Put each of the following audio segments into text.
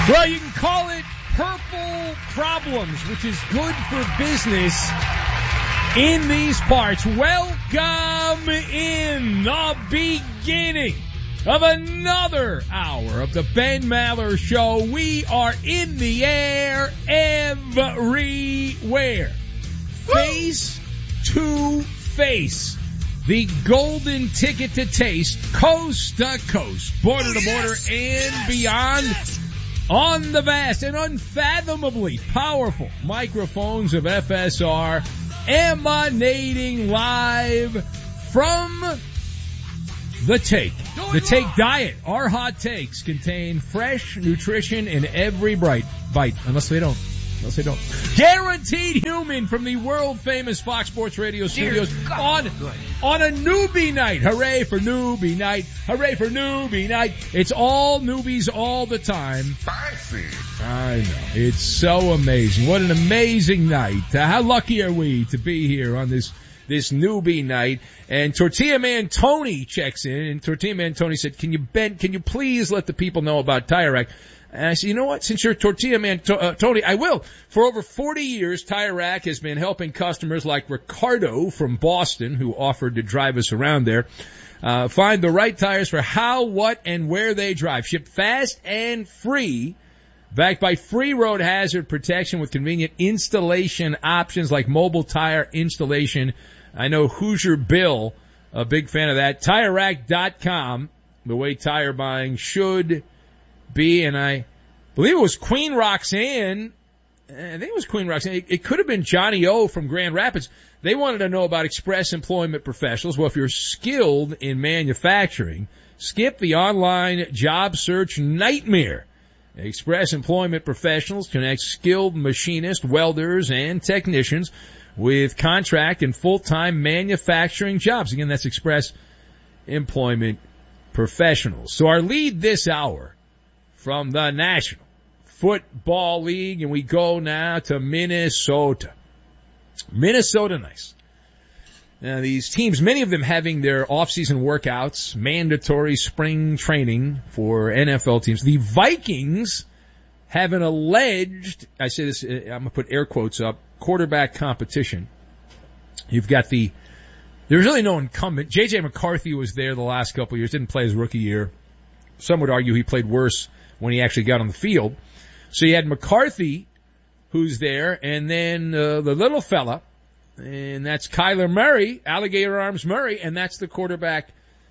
Well, you can call it purple problems, which is good for business in these parts. Welcome in the beginning of another hour of the Ben Maller Show. We are in the air everywhere. Face to face. The golden ticket to taste, coast to coast, border to border, and beyond. On the vast and unfathomably powerful microphones of FSR, emanating live from The Take. The Take Diet. Our hot takes contain fresh nutrition in every bite. Unless they don't. Guaranteed human from the world-famous Fox Sports Radio studios on a newbie night. Hooray for newbie night. Hooray for newbie night. It's all newbies all the time. Spicy. I know. It's so amazing. What an amazing night. How lucky are we to be here on this newbie night? And Tortilla Man Tony checks in, and Tortilla Man Tony said, can you please let the people know about Tire Rack? And I said, you know what? Since you're Tortilla Man Tony, I will. For over 40 years, Tire Rack has been helping customers like Ricardo from Boston, who offered to drive us around there, find the right tires for how, what, and where they drive. Shipped fast and free, backed by free road hazard protection with convenient installation options like mobile tire installation. I know Hoosier Bill, a big fan of that. TireRack.com, the way tire buying should be, and I believe it was Queen Roxanne. I think it was Queen Roxanne. It could have been Johnny O from Grand Rapids. They wanted to know about Express Employment Professionals. Well, if you're skilled in manufacturing, skip the online job search nightmare. Express Employment Professionals connects skilled machinists, welders, and technicians with contract and full-time manufacturing jobs. Again, that's Express Employment Professionals. So our lead this hour from the National Football League, and we go now to Minnesota. Minnesota, nice. Now these teams, many of them having their off-season workouts, mandatory spring training for NFL teams. The Vikings have an alleged, I say this, I'm going to put air quotes up, quarterback competition. You've got there's really no incumbent. J.J. McCarthy was there the last couple of years, didn't play his rookie year. Some would argue he played worse when he actually got on the field. So you had McCarthy, who's there, and then the little fella, and that's Kyler Murray, Alligator Arms Murray, and that's the quarterback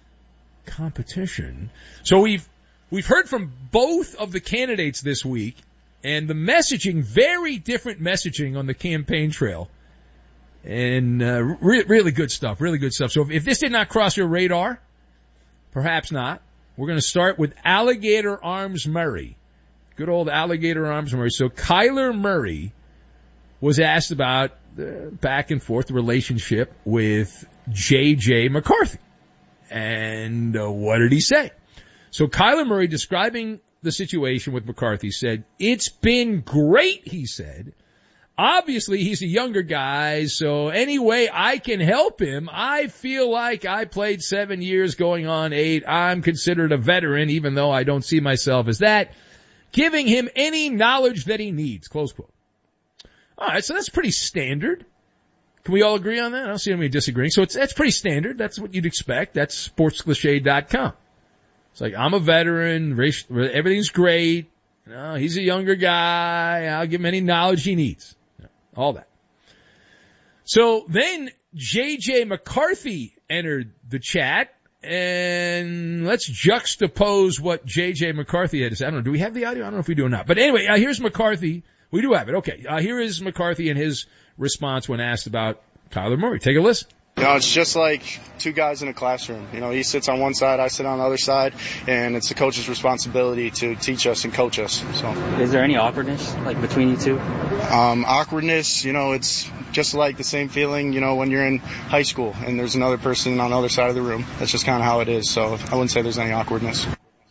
competition. So we've heard from both of the candidates this week, and the messaging, very different messaging on the campaign trail. And really good stuff, really good stuff. So if this did not cross your radar, perhaps not. We're going to start with Alligator Arms Murray. Good old Alligator Arms Murray. So Kyler Murray was asked about back and forth the relationship with J.J. McCarthy. And what did he say? So Kyler Murray, describing the situation with McCarthy, said, "It's been great," he said. "Obviously, he's a younger guy, so any way I can help him, I feel like I played 7 years going on 8. I'm considered a veteran, even though I don't see myself as that. Giving him any knowledge that he needs," close quote. All right, so that's pretty standard. Can we all agree on that? I don't see anybody disagreeing. So that's pretty standard. That's what you'd expect. That's sportscliche.com. It's like, I'm a veteran, everything's great. He's a younger guy. I'll give him any knowledge he needs. All that. So then J.J. McCarthy entered the chat, and let's juxtapose what J.J. McCarthy had to say. I don't know. Do we have the audio? I don't know if we do or not. But anyway, here's McCarthy. We do have it. Okay. Here is McCarthy and his response when asked about Kyler Murray. Take a listen. It's just like two guys in a classroom. He sits on one side, I sit on the other side, and it's the coach's responsibility to teach us and coach us. So, is there any awkwardness, between you two? Awkwardness, it's just like the same feeling, when you're in high school and there's another person on the other side of the room. That's just kind of how it is. So I wouldn't say there's any awkwardness.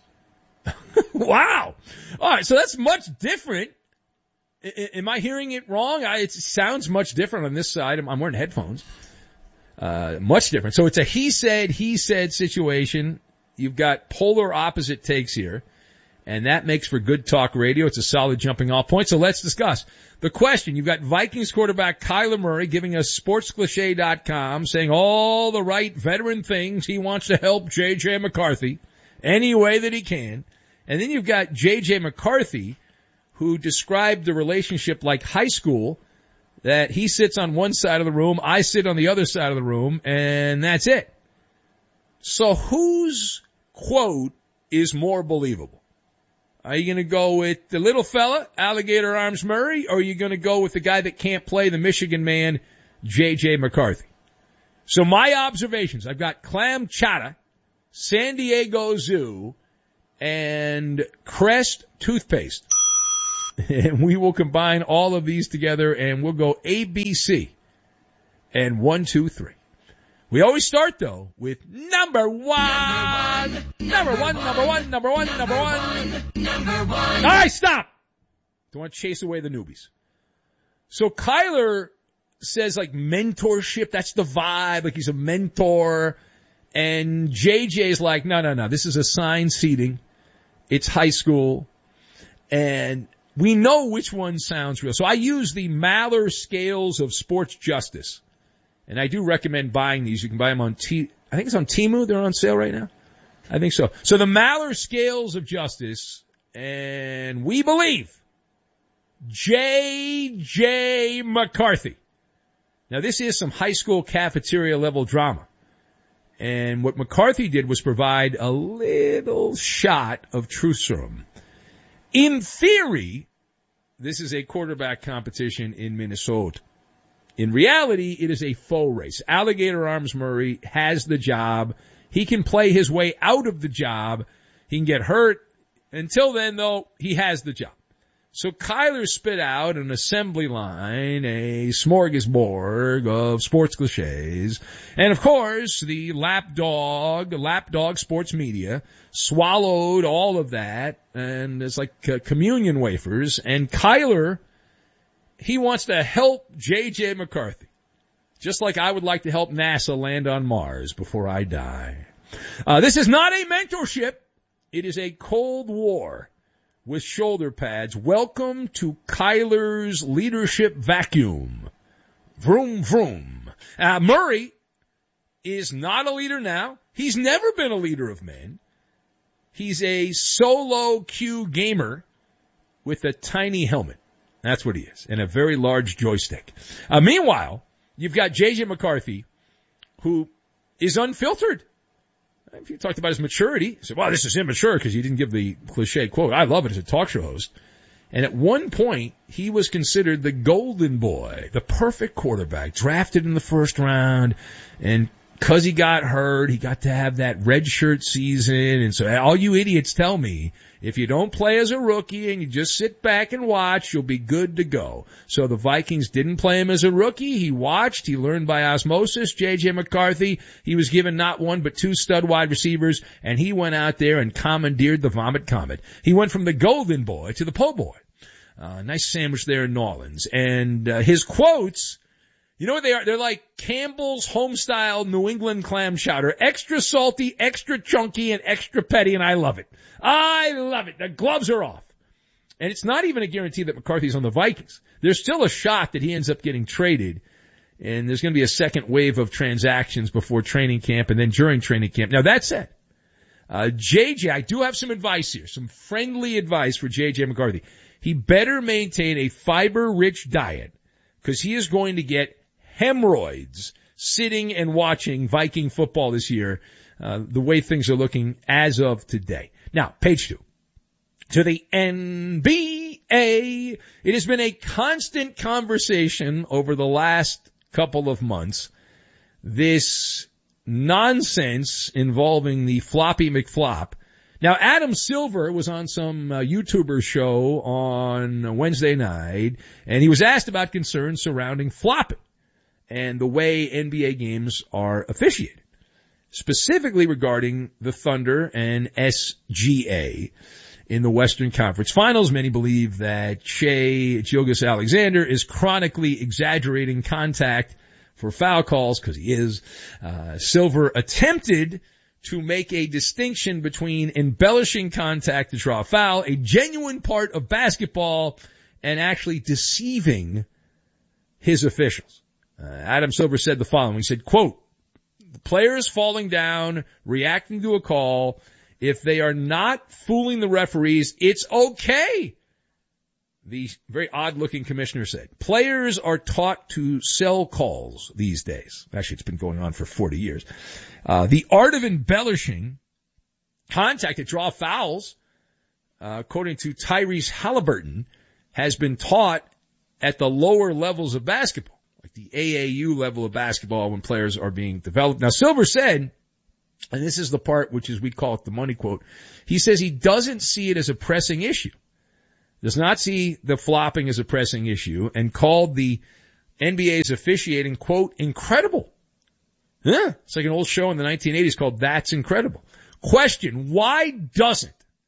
Wow. All right, so that's much different. Am I hearing it wrong? It sounds much different on this side. I'm wearing headphones. Much different. So it's a he said situation. You've got polar opposite takes here. And that makes for good talk radio. It's a solid jumping off point. So let's discuss the question. You've got Vikings quarterback Kyler Murray giving us sportscliche.com saying all the right veteran things. He wants to help J.J. McCarthy any way that he can. And then you've got J.J. McCarthy, who described the relationship like high school, that he sits on one side of the room, I sit on the other side of the room, and that's it. So whose quote is more believable? Are you going to go with the little fella, Alligator Arms Murray, or are you going to go with the guy that can't play, the Michigan man, J.J. McCarthy? So my observations, I've got clam chowder, San Diego Zoo, and Crest toothpaste. And we will combine all of these together and we'll go ABC and 1, 2, 3. We always start though with number one. All right, stop. Don't want to chase away the newbies. So Kyler says like mentorship, that's the vibe, like he's a mentor. And JJ's like, no, this is assigned seating. It's high school. And we know which one sounds real. So I use the Maller Scales of Sports Justice. And I do recommend buying these. You can buy them on I think it's on Temu. They're on sale right now. I think so. So the Maller Scales of Justice, and we believe J.J. McCarthy. Now this is some high school cafeteria level drama. And what McCarthy did was provide a little shot of truth serum. In theory, this is a quarterback competition in Minnesota. In reality, it is a faux race. Alligator Arms Murray has the job. He can play his way out of the job. He can get hurt. Until then, though, he has the job. So Kyler spit out an assembly line, a smorgasbord of sports cliches. And of course, the lapdog sports media swallowed all of that. And it's like communion wafers. And Kyler, he wants to help J.J. McCarthy. Just like I would like to help NASA land on Mars before I die. This is not a mentorship. It is a Cold War with shoulder pads. Welcome to Kyler's leadership vacuum. Vroom, vroom. Murray is not a leader now. He's never been a leader of men. He's a solo queue gamer with a tiny helmet. That's what he is, and a very large joystick. Meanwhile, you've got J.J. McCarthy, who is unfiltered. If you talked about his maturity, you said, well, this is immature because you didn't give the cliche quote. I love it as a talk show host. And at one point, he was considered the golden boy, the perfect quarterback, drafted in the first round. And because he got hurt, he got to have that red shirt season. And so all you idiots tell me, if you don't play as a rookie and you just sit back and watch, you'll be good to go. So the Vikings didn't play him as a rookie. He watched. He learned by osmosis. J.J. McCarthy, he was given not one but two stud wide receivers, and he went out there and commandeered the Vomit Comet. He went from the golden boy to the po' boy. Nice sandwich there in New Orleans. And his quotes, you know what they are? They're like Campbell's home-style New England clam chowder. Extra salty, extra chunky, and extra petty, and I love it. I love it. The gloves are off. And it's not even a guarantee that McCarthy's on the Vikings. There's still a shot that he ends up getting traded, and there's going to be a second wave of transactions before training camp and then during training camp. Now, that said, JJ, I do have some advice here, some friendly advice for JJ McCarthy. He better maintain a fiber-rich diet because he is going to get hemorrhoids sitting and watching Viking football this year, the way things are looking as of today. Now, page 2. To the NBA, it has been a constant conversation over the last couple of months. This nonsense involving the Floppy McFlop. Now, Adam Silver was on some YouTuber show on Wednesday night, and he was asked about concerns surrounding flopping and the way NBA games are officiated, specifically regarding the Thunder and SGA in the Western Conference Finals. Many believe that Shai Gilgeous-Alexander is chronically exaggerating contact for foul calls, because he is. Silver attempted to make a distinction between embellishing contact to draw a foul, a genuine part of basketball, and actually deceiving his officials. Adam Silver said the following. He said, quote, players falling down, reacting to a call, if they are not fooling the referees, it's okay. The very odd-looking commissioner said, players are taught to sell calls these days. Actually, it's been going on for 40 years. The art of embellishing contact to draw fouls, according to Tyrese Halliburton, has been taught at the lower levels of basketball, like the AAU level of basketball when players are being developed. Now, Silver said, and this is the part which is, we call it the money quote, he says he doesn't see it as a pressing issue. Does not see the flopping as a pressing issue, and called the NBA's officiating, quote, incredible. Yeah, it's like an old show in the 1980s called That's Incredible. Question, why doesn't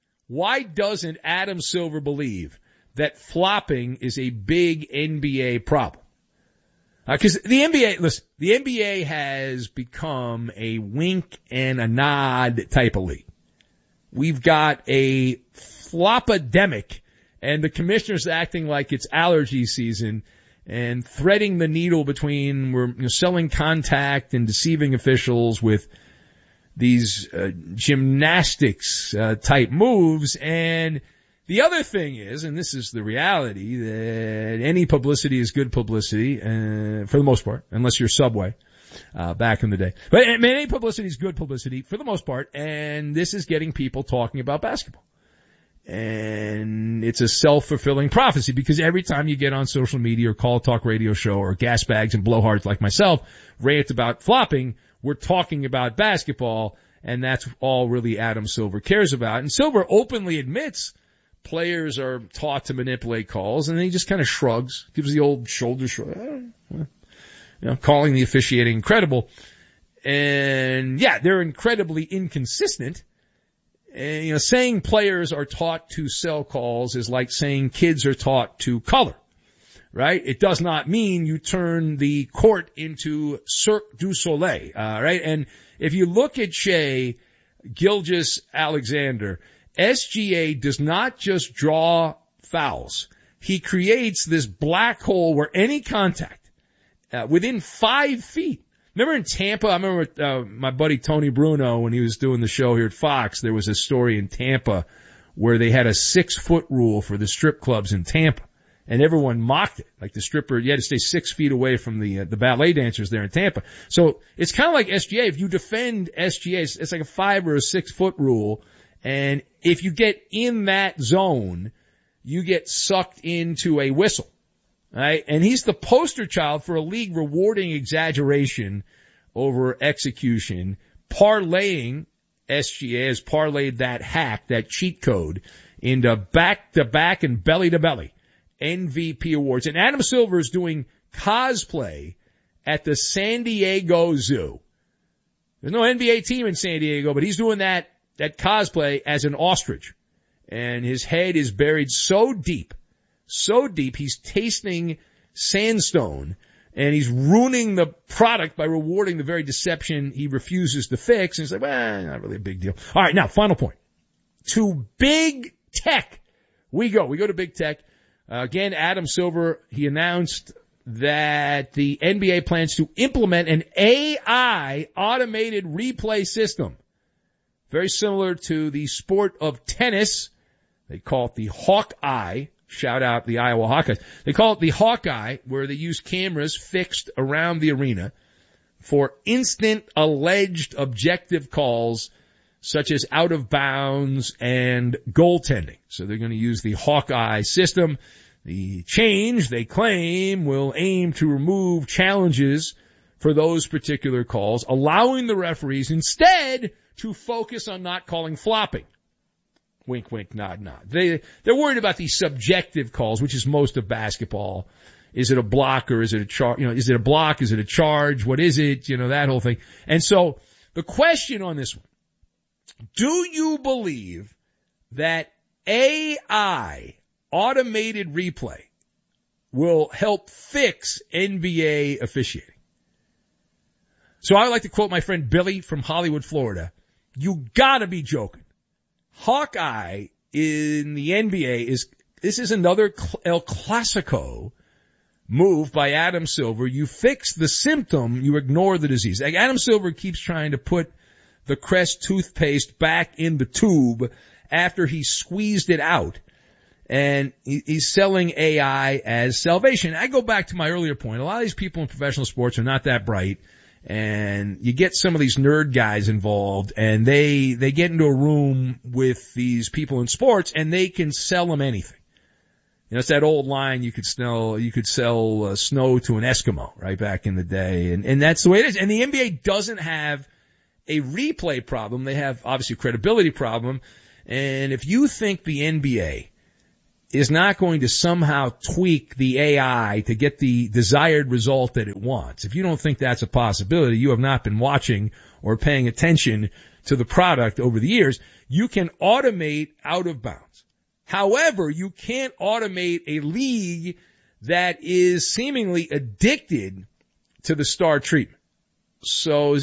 Adam Silver believe that flopping is a big NBA problem? Because the NBA has become a wink and a nod type of league. We've got a floppademic, and the commissioner's acting like it's allergy season and threading the needle between we're selling contact and deceiving officials with these gymnastics type moves. And the other thing is, and this is the reality, that any publicity is good publicity for the most part, unless you're Subway back in the day. But any publicity is good publicity for the most part, and this is getting people talking about basketball. And it's a self-fulfilling prophecy, because every time you get on social media or call a talk radio show or gas bags and blowhards like myself rant about flopping, we're talking about basketball, and that's all really Adam Silver cares about. And Silver openly admits players are taught to manipulate calls, and then he just kind of shrugs, gives the old shoulder shrug, calling the officiating incredible. And yeah, they're incredibly inconsistent. And, saying players are taught to sell calls is like saying kids are taught to color, right? It does not mean you turn the court into Cirque du Soleil, right? And if you look at Shai Gilgeous-Alexander, SGA does not just draw fouls. He creates this black hole where any contact, within 5 feet. Remember in Tampa, I remember my buddy Tony Bruno, when he was doing the show here at Fox, there was a story in Tampa where they had a 6-foot rule for the strip clubs in Tampa, and everyone mocked it. Like the stripper, you had to stay 6 feet away from the ballet dancers there in Tampa. So it's kind of like SGA. If you defend SGA, it's like a 5 or a 6-foot rule, and if you get in that zone, you get sucked into a whistle. Right? And he's the poster child for a league rewarding exaggeration over execution. SGA has parlayed that hack, that cheat code, into back-to-back and belly-to-belly MVP awards. And Adam Silver is doing cosplay at the San Diego Zoo. There's no NBA team in San Diego, but he's doing that cosplay as an ostrich. And his head is buried so deep, he's tasting sandstone, and he's ruining the product by rewarding the very deception he refuses to fix. And he's like, well, not really a big deal. All right, now, final point. To big tech we go. We go to big tech. Again, Adam Silver, he announced that the NBA plans to implement an AI automated replay system, very similar to the sport of tennis. They call it the Hawkeye. Shout out the Iowa Hawkeyes. They call it the Hawkeye, where they use cameras fixed around the arena for instant alleged objective calls such as out of bounds and goaltending. So they're going to use the Hawkeye system. The change, they claim, will aim to remove challenges for those particular calls, allowing the referees instead to focus on not calling flopping. Wink, wink, nod, nod. They're worried about the subjective calls, which is most of basketball. Is it a block or is it a charge? Is it a block? Is it a charge? What is it? That whole thing. And so the question on this one, do you believe that AI, automated replay, will help fix NBA officiating? So I like to quote my friend Billy from Hollywood, Florida. You gotta be joking. Hawkeye in the NBA this is another El Clasico move by Adam Silver. You fix the symptom, you ignore the disease. Like Adam Silver keeps trying to put the Crest toothpaste back in the tube after he squeezed it out. And he's selling AI as salvation. I go back to my earlier point. A lot of these people in professional sports are not that bright. And you get some of these nerd guys involved and they get into a room with these people in sports and they can sell them anything. You know, it's that old line, you could sell snow to an Eskimo, right, back in the day. And that's the way it is. And the NBA doesn't have a replay problem. They have obviously a credibility problem. And if you think the NBA is not going to somehow tweak the AI to get the desired result that it wants, if you don't think that's a possibility, you have not been watching or paying attention to the product over the years. You can automate out of bounds. However, you can't automate a league that is seemingly addicted to the star treatment. So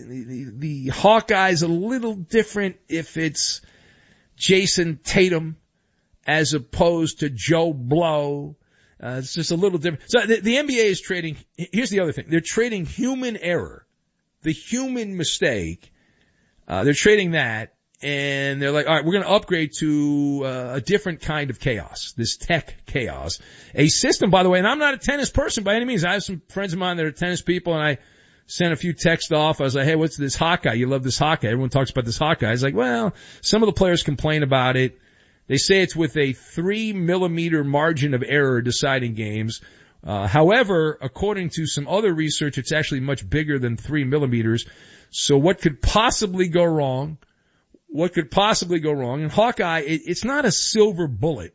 the Hawkeye's a little different if it's Jason Tatum as opposed to Joe Blow. It's just a little different. So the NBA is trading, here's the other thing. They're trading human error, the human mistake. They're trading that. And they're like, all right, we're going to upgrade to a different kind of chaos, this tech chaos. A system, by the way, and I'm not a tennis person by any means. I have some friends of mine that are tennis people, and I sent a few texts off. I was like, hey, what's this Hawkeye? You love this Hawkeye. Everyone talks about this Hawkeye. I was like, well, some of the players complain about it. They say it's with a 3 millimeter margin of error deciding games. However, according to some other research, it's actually much bigger than 3 millimeters. So what could possibly go wrong? What could possibly go wrong? And Hawkeye, it's not a silver bullet.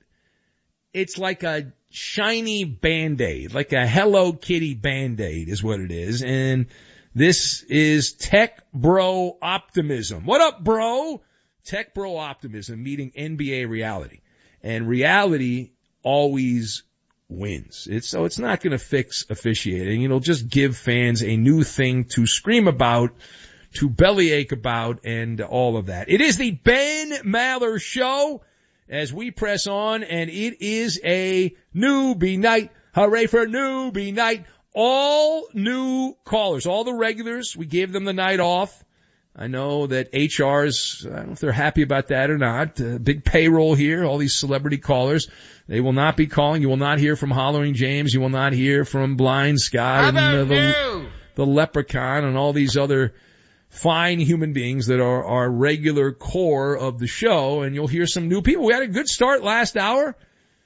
It's like a shiny Band-Aid, like a Hello Kitty Band-Aid is what it is. And this is Tech Bro Optimism. What up, bro? Tech Bro Optimism meeting NBA reality. And reality always wins. So it's not going to fix officiating. It'll just give fans a new thing to scream about, to bellyache about, and all of that. It is the Ben Maller Show as we press on, and it is a newbie night. Hooray for newbie night. All new callers, all the regulars, we gave them the night off. I know that HR's, I don't know if they're happy about that or not. Big payroll here, all these celebrity callers. They will not be calling. You will not hear from Hollering James. You will not hear from Blind Scott and the Leprechaun and all these other fine human beings that are our regular core of the show, and you'll hear some new people. We had a good start last hour.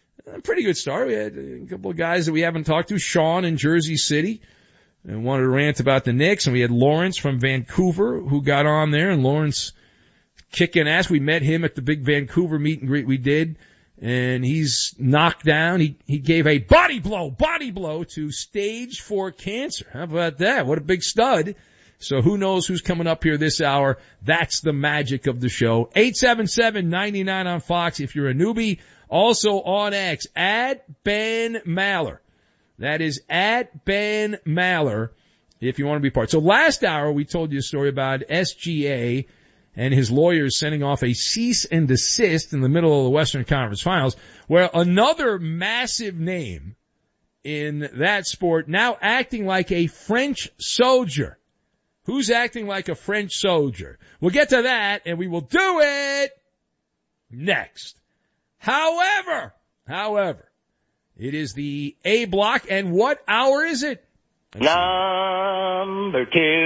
A pretty good start. We had a couple of guys that we haven't talked to. Sean in Jersey City and wanted to rant about the Knicks, and we had Lawrence from Vancouver who got on there, and Lawrence kicking ass. We met him at the big Vancouver meet and greet we did, and he's knocked down. He gave a body blow to stage 4 cancer. How about that? What a big stud. So who knows who's coming up here this hour. That's the magic of the show. 877-99 on Fox if you're a newbie. Also on X, at Ben Maller. That is at Ben Maller if you want to be part. So last hour we told you a story about SGA and his lawyers sending off a cease and desist in the middle of the Western Conference Finals, where another massive name in that sport now acting like a French soldier. Who's acting like a French soldier? We'll get to that, and we will do it next. However, it is the A block, and what hour is it? Number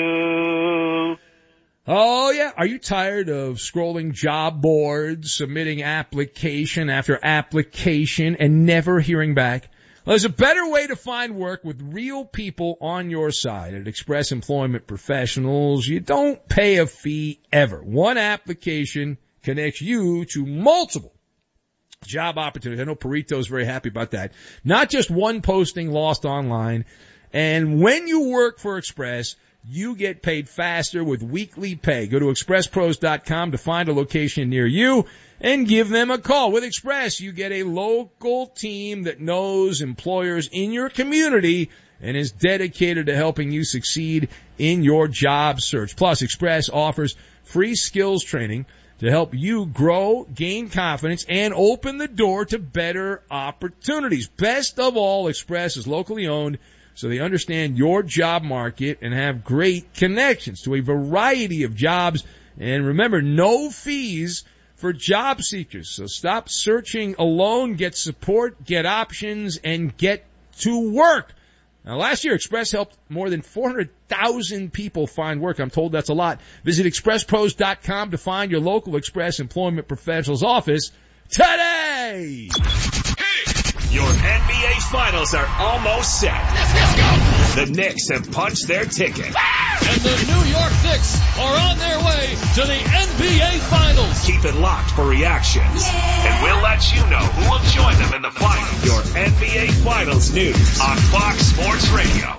2. Oh, yeah. Are you tired of scrolling job boards, submitting application after application, and never hearing back? Well, there's a better way to find work with real people on your side. At Express Employment Professionals, you don't pay a fee ever. One application connects you to multiple job opportunities. I know Perito's very happy about that. Not just one posting lost online. And when you work for Express, you get paid faster with weekly pay. Go to expresspros.com to find a location near you and give them a call. With Express, you get a local team that knows employers in your community and is dedicated to helping you succeed in your job search. Plus, Express offers free skills training to help you grow, gain confidence, and open the door to better opportunities. Best of all, Express is locally owned, so they understand your job market and have great connections to a variety of jobs. And remember, no fees for job seekers. So stop searching alone, get support, get options, and get to work. Now, last year, Express helped more than 400,000 people find work. I'm told that's a lot. Visit expresspros.com to find your local Express Employment Professionals office today. Your NBA Finals are almost set. Let's go. The Knicks have punched their ticket. And the New York Knicks are on their way to the NBA Finals. Keep it locked for reactions. Yeah. And we'll let you know who will join them in the finals. Your NBA Finals news on Fox Sports Radio.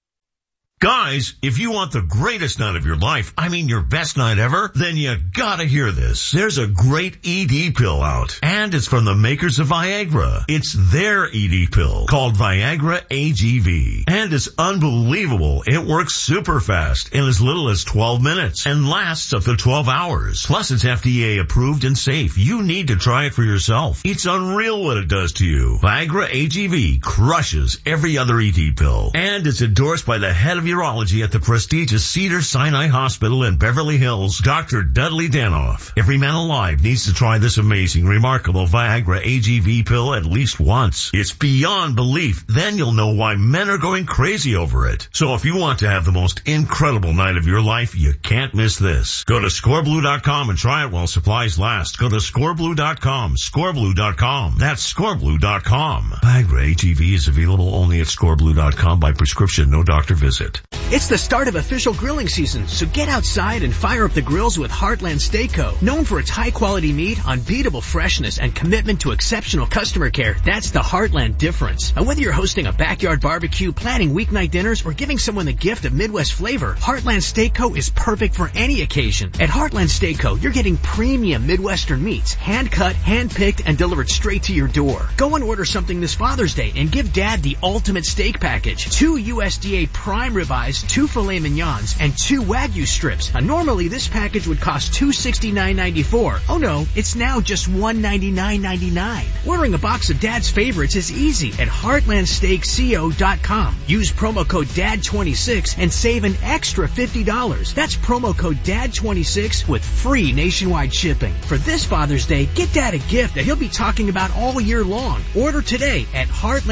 Guys, if you want the greatest night of your life, I mean your best night ever, then you gotta hear this. There's a great ED pill out, and it's from the makers of Viagra. It's their ED pill called Viagra AGV, and it's unbelievable. It works super fast in as little as 12 minutes and lasts up to 12 hours. Plus, it's FDA approved and safe. You need to try it for yourself. It's unreal what it does to you. Viagra AGV crushes every other ED pill, and it's endorsed by the head of urology at the prestigious Cedars-Sinai Hospital in Beverly Hills, Dr. Dudley Danoff. Every man alive needs to try this amazing, remarkable Viagra AGV pill at least once. It's beyond belief. Then you'll know why men are going crazy over it. So if you want to have the most incredible night of your life, you can't miss this. Go to scoreblue.com and try it while supplies last. Go to scoreblue.com, scoreblue.com. That's scoreblue.com. Viagra AGV is available only at scoreblue.com by prescription, no doctor visit. It's the start of official grilling season, so get outside and fire up the grills with Heartland Steak Co. Known for its high-quality meat, unbeatable freshness, and commitment to exceptional customer care, that's the Heartland difference. And whether you're hosting a backyard barbecue, planning weeknight dinners, or giving someone the gift of Midwest flavor, Heartland Steak Co. is perfect for any occasion. At Heartland Steak Co., you're getting premium Midwestern meats, hand-cut, hand-picked, and delivered straight to your door. Go and order something this Father's Day and give Dad the ultimate steak package. 2 USDA prime ribeyes, 2 filet mignons, and 2 Wagyu strips. Now, normally this package would cost $269.94. Oh no, it's now just $199.99. Ordering a box of Dad's favorites is easy at heartlandsteakco.com. Use promo code DAD26 and save an extra $50. That's promo code DAD26 with free nationwide shipping. For this Father's Day, get Dad a gift that he'll be talking about all year long. Order today at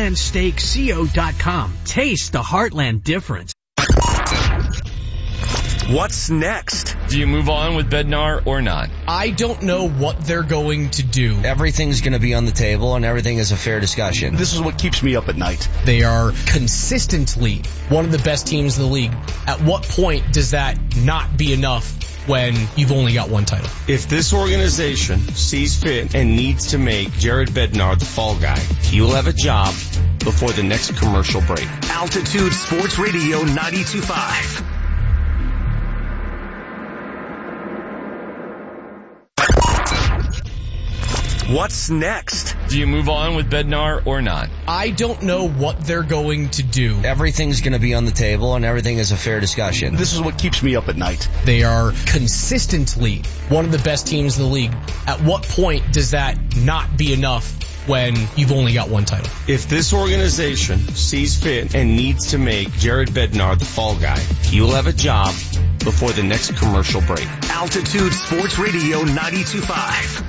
heartlandsteakco.com. Taste the Heartland difference. What's next? Do you move on with Bednar or not? I don't know what they're going to do. Everything's going to be on the table and everything is a fair discussion. This is what keeps me up at night. They are consistently one of the best teams in the league. At what point does that not be enough when you've only got one title? If this organization sees fit and needs to make Jared Bednar the fall guy, he will have a job before the next commercial break. Altitude Sports Radio 92.5. What's next? Do you move on with Bednar or not? I don't know what they're going to do. Everything's going to be on the table and everything is a fair discussion. This is what keeps me up at night. They are consistently one of the best teams in the league. At what point does that not be enough when you've only got one title? If this organization sees fit and needs to make Jared Bednar the fall guy, he will have a job before the next commercial break. Altitude Sports Radio 92.5.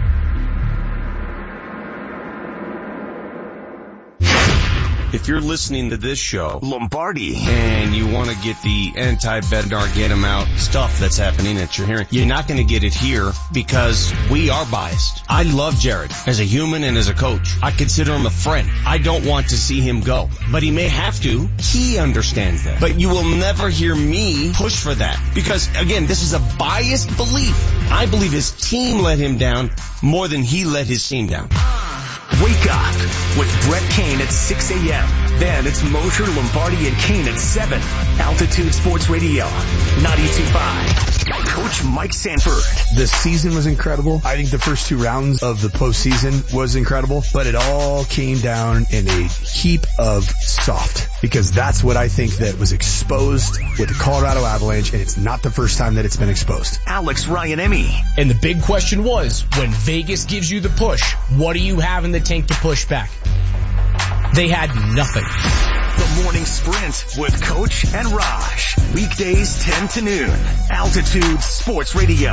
If you're listening to this show, Lombardi, and you want to get the anti-Bednar, get him out stuff that's happening that you're hearing, you're not going to get it here because we are biased. I love Jared as a human and as a coach. I consider him a friend. I don't want to see him go, but he may have to. He understands that. But you will never hear me push for that because, again, this is a biased belief. I believe his team let him down more than he let his team down. Wake up with Brett Kane at 6 a.m. Then it's Mosher, Lombardi, and Kane at 7. Altitude Sports Radio 92.5. Coach Mike Sanford. The season was incredible. I think the first 2 rounds of the postseason was incredible, but it all came down in a heap of soft, because that's what I think that was exposed with the Colorado Avalanche, and it's not the first time that it's been exposed. Alex Ryan-Emmy. And the big question was, when Vegas gives you the push, what do you have in the tank to push back? They had nothing. The Morning Sprint with Coach and Raj. Weekdays 10 to noon. Altitude Sports Radio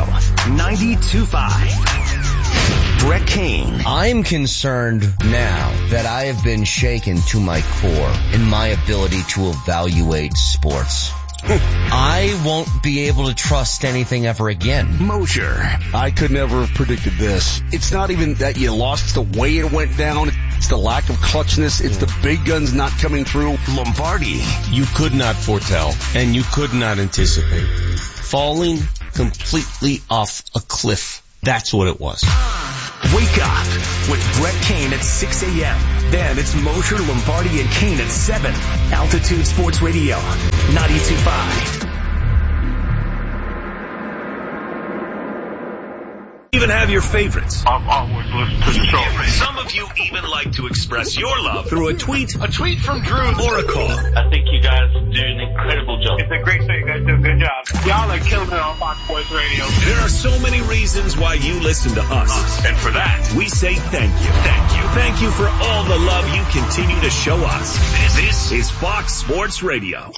92.5. Brett Kane. I'm concerned now that I have been shaken to my core in my ability to evaluate sports. I won't be able to trust anything ever again. Mosher. I could never have predicted this. It's not even that you lost, it's the way it went down. It's the lack of clutchness. It's the big guns not coming through. Lombardi. You could not foretell, and you could not anticipate. Falling completely off a cliff. That's what it was. Wake up with Brett Kane at 6 a.m. Then it's Mosher, Lombardi, and Kane at 7. Altitude Sports Radio 92.5. Even have your favorites. I've always listened to the show. Some of you even like to express your love through a tweet from Drew, or a call. I think you guys do an incredible job. It's a great show. You guys do a good job. Y'all are killing it on Fox Sports Radio. There are so many reasons why you listen to us. And for that, we say thank you. Thank you. Thank you for all the love you continue to show us. This is Fox Sports Radio.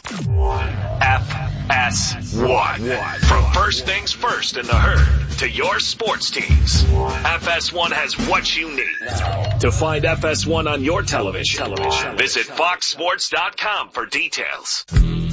FS1. From first things first in the herd to your sports teams, FS1 has what you need. To find FS1 on your television, visit foxsports.com for details.